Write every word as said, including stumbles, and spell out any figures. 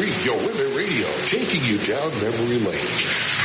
Rio Women Radio, taking you down memory lane.